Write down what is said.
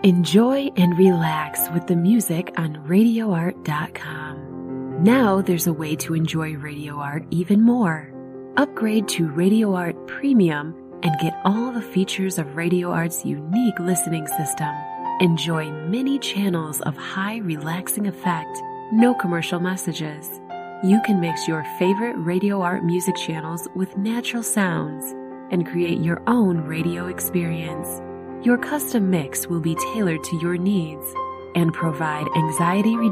Enjoy and relax with the music on RadioArt.com. Now there's a way to enjoy Radio Art even more. Upgrade to Radio Art Premium and get all the features of Radio Art's unique listening system. Enjoy many channels of high relaxing effect, no commercial messages. You can mix your favorite Radio Art music channels with natural sounds and create your own radio experience. Your custom mix will be tailored to your needs and provide anxiety